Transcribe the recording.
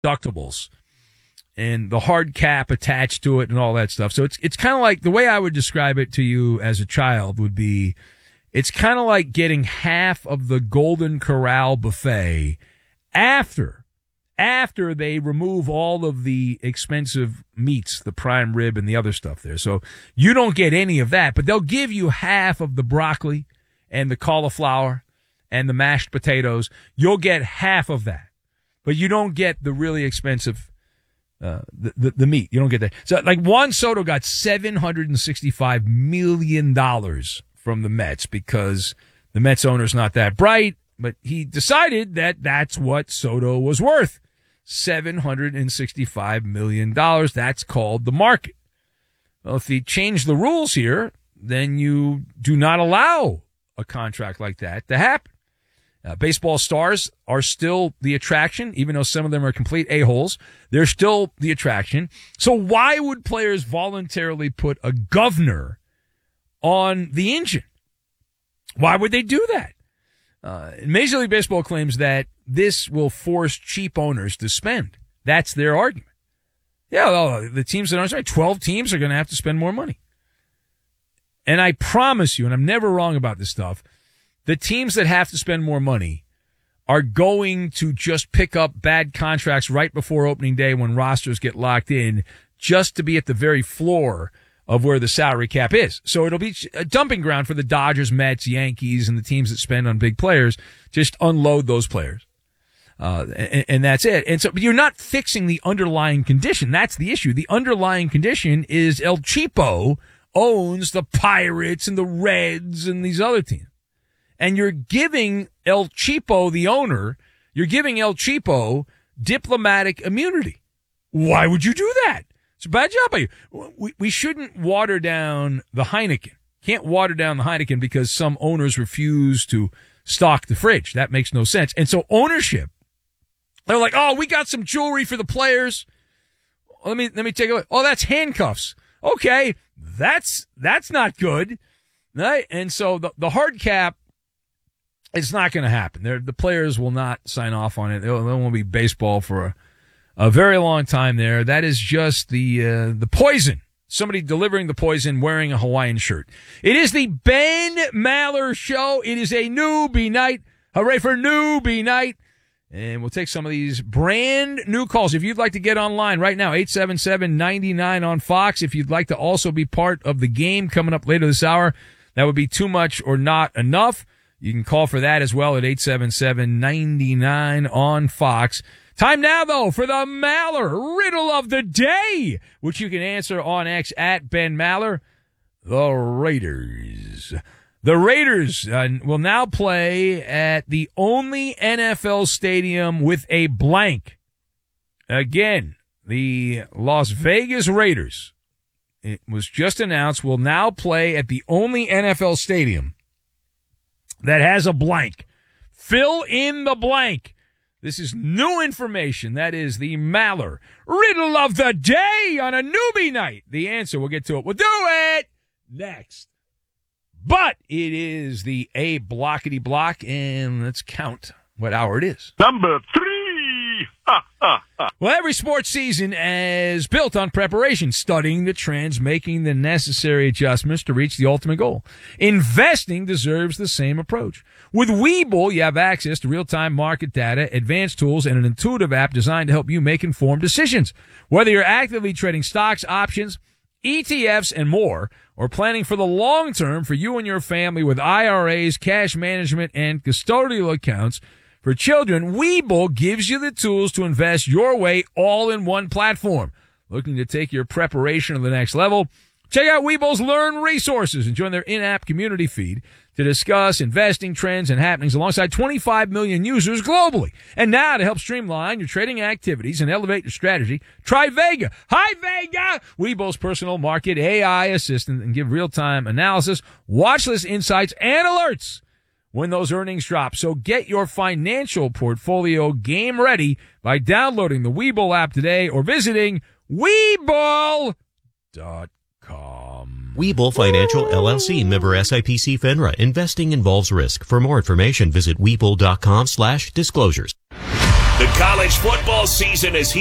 deductibles and the hard cap attached to it and all that stuff. So it's kind of like, the way I would describe it to you as a child would be, it's kind of like getting half of the Golden Corral buffet after they remove all of the expensive meats, the prime rib and the other stuff there. So you don't get any of that, but they'll give you half of the broccoli and the cauliflower and the mashed potatoes. You'll get half of that, but you don't get the really expensive the meat. You don't get that. So like Juan Soto got $765 million from the Mets because the Mets owner's not that bright, but he decided that that's what Soto was worth. $765 million. That's called the market. Well, if you change the rules here, then you do not allow a contract like that to happen. Baseball stars are still the attraction, even though some of them are complete a-holes. They're still the attraction. So why would players voluntarily put a governor on the engine? Why would they do that? Major League Baseball claims that this will force cheap owners to spend. That's their argument. Yeah, well, the teams that are 12 teams are going to have to spend more money. And I promise you, and I'm never wrong about this stuff, the teams that have to spend more money are going to just pick up bad contracts right before opening day when rosters get locked in, just to be at the very floor of where the salary cap is. So it'll be a dumping ground for the Dodgers, Mets, Yankees, and the teams that spend on big players. Just unload those players. And that's it. And so, but you're not fixing the underlying condition. That's the issue. The underlying condition is El Cheapo owns the Pirates and the Reds and these other teams. And you're giving El Cheapo, the owner, you're giving El Cheapo diplomatic immunity. Why would you do that? It's a bad job by you. We shouldn't water down the Heineken. Can't water down the Heineken because some owners refuse to stock the fridge. That makes no sense. And so ownership, they're like, oh, we got some jewelry for the players. Let me take a look. Oh, that's handcuffs. Okay, that's not good. Right? And so the hard cap, it's not going to happen. The players will not sign off on it. There won't be baseball for a very long time there. That is just the poison. Somebody delivering the poison wearing a Hawaiian shirt. It is the Ben Maller Show. It is a newbie night. Hooray for newbie night. And we'll take some of these brand new calls. If you'd like to get online right now, 877-99 on Fox. If you'd like to also be part of the game coming up later this hour, that would be too much or not enough. You can call for that as well at 877-99 on Fox. Time now, though, for the Maller Riddle of the Day, which you can answer on X at Ben Maller. The Raiders. The Raiders will now play at the only NFL stadium with a blank. Again, the Las Vegas Raiders, it was just announced, will now play at the only NFL stadium that has a blank. Fill in the blank. This is new information. That is the Maller Riddle of the Day on a newbie night. The answer, we'll get to it. We'll do it next. But it is the A blockety block, and let's count what hour it is. Number 3. Well, every sports season is built on preparation, studying the trends, making the necessary adjustments to reach the ultimate goal. Investing deserves the same approach. With Webull, you have access to real-time market data, advanced tools, and an intuitive app designed to help you make informed decisions. Whether you're actively trading stocks, options, ETFs, and more, or planning for the long term for you and your family with IRAs, cash management, and custodial accounts for children, Webull gives you the tools to invest your way all in one platform. Looking to take your preparation to the next level? Check out Webull's Learn resources and join their in-app community feed to discuss investing trends and happenings alongside 25 million users globally. And now, to help streamline your trading activities and elevate your strategy, try Vega. Hi, Vega! Webull's personal market AI assistant, and give real-time analysis, watch list insights, and alerts when those earnings drop. So get your financial portfolio game ready by downloading the Webull app today or visiting Webull.com. Webull Financial LLC, member SIPC FINRA. Investing involves risk. For more information, visit Webull.com/disclosures. The college football season is here.